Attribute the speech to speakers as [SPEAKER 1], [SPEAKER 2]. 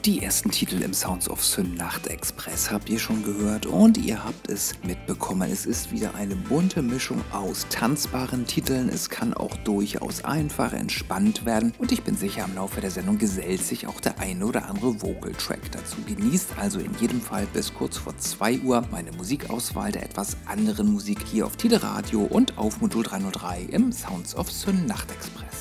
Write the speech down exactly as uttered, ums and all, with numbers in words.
[SPEAKER 1] Die ersten Titel im Sounds of Syn Nachtexpress habt ihr schon gehört und ihr habt es mitbekommen. Es ist wieder eine bunte Mischung aus tanzbaren Titeln. Es kann auch durchaus einfach entspannt werden und ich bin sicher, im Laufe der Sendung gesellt sich auch der eine oder andere Vocal-Track dazu. Genießt also in jedem Fall bis kurz vor zwei Uhr meine Musikauswahl der etwas anderen Musik hier auf Teleradio und auf Modul dreihundertdrei im Sounds of Syn Nachtexpress.